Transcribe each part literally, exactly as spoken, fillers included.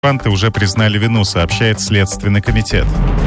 Оккупанты уже признали вину, сообщает Следственный комитет.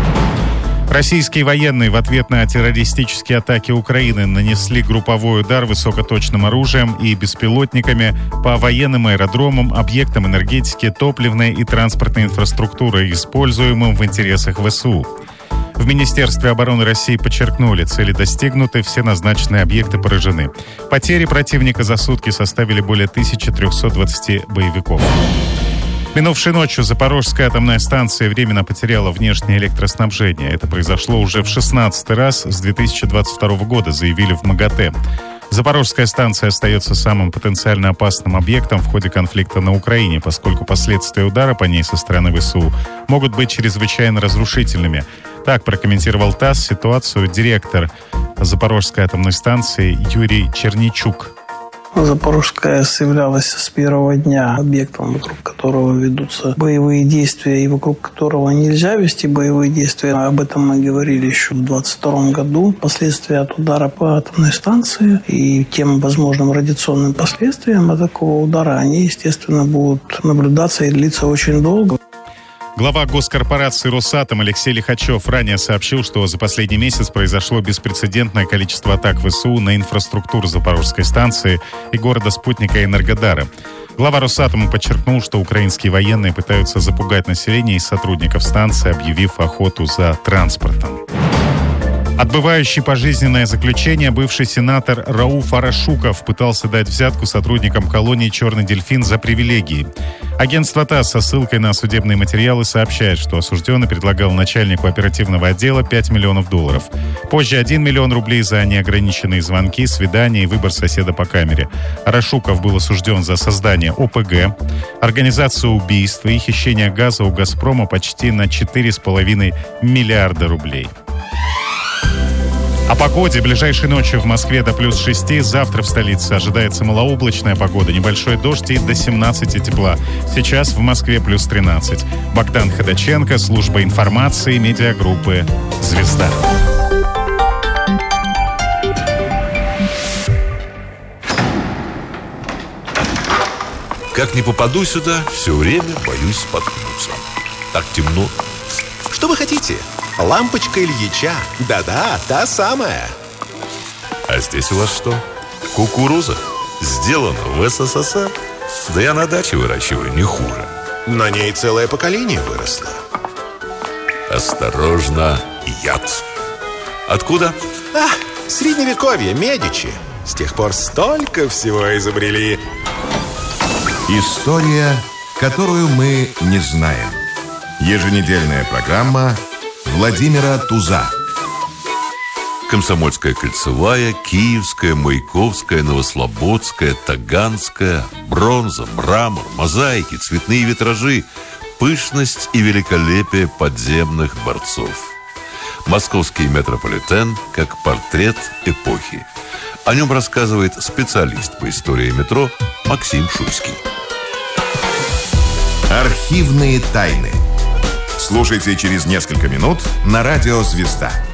Российские военные в ответ на террористические атаки Украины нанесли групповой удар высокоточным оружием и беспилотниками по военным аэродромам, объектам энергетики, топливной и транспортной инфраструктуры, используемым в интересах ВСУ. В Министерстве обороны России подчеркнули, цели достигнуты, все назначенные объекты поражены. Потери противника за сутки составили более тысячи триста двадцать боевиков. Минувшей ночью Запорожская атомная станция временно потеряла внешнее электроснабжение. Это произошло уже в шестнадцатый раз с две тысячи двадцать второго года, заявили в МАГАТЭ. Запорожская станция остается самым потенциально опасным объектом в ходе конфликта на Украине, поскольку последствия удара по ней со стороны ВСУ могут быть чрезвычайно разрушительными. Так прокомментировал ТАСС ситуацию директор Запорожской атомной станции Юрий Черничук. Запорожская АЭС являлась с первого дня объектом, вокруг которого ведутся боевые действия и вокруг которого нельзя вести боевые действия. Об этом мы говорили еще в двадцать втором году. Последствия от удара по атомной станции и тем возможным радиационным последствиям от такого удара, они, естественно, будут наблюдаться и длиться очень долго. Глава госкорпорации «Росатом» Алексей Лихачев ранее сообщил, что за последний месяц произошло беспрецедентное количество атак ВСУ на инфраструктуру Запорожской станции и города-спутника Энергодара. Глава «Росатома» подчеркнул, что украинские военные пытаются запугать население и сотрудников станции, объявив охоту за транспортом. Отбывающий пожизненное заключение бывший сенатор Рауф Арашуков пытался дать взятку сотрудникам колонии «Черный дельфин» за привилегии. Агентство ТАСС со ссылкой на судебные материалы сообщает, что осужденный предлагал начальнику оперативного отдела пять миллионов долларов. Позже один миллион рублей за неограниченные звонки, свидания и выбор соседа по камере. Арашуков был осужден за создание ОПГ, организацию убийства и хищение газа у «Газпрома» почти на четыре с половиной миллиарда рублей. О погоде. Ближайшей ночью в Москве до плюс шести. Завтра в столице ожидается малооблачная погода. Небольшой дождь и до семнадцати тепла. Сейчас в Москве плюс тринадцать. Богдан Ходаченко, служба информации, медиагруппы «Звезда». Как не попаду сюда, все время боюсь споткнуться. Так темно. Что вы хотите? Лампочка Ильича. Да-да, та самая. А здесь у вас что? Кукуруза? Сделана в СССР? Да я на даче выращиваю не хуже. На ней целое поколение выросло. Осторожно, яд. Откуда? А, средневековье, Медичи. С тех пор столько всего изобрели. История, которую мы не знаем. Еженедельная программа Владимира Туза. Комсомольская кольцевая, Киевская, Маяковская, Новослободская, Таганская, бронза, мрамор, мозаики, цветные витражи, пышность и великолепие подземных дворцов. Московский метрополитен как портрет эпохи. О нем рассказывает специалист по истории метро Максим Шуйский. Архивные тайны. Слушайте через несколько минут на радио «Звезда».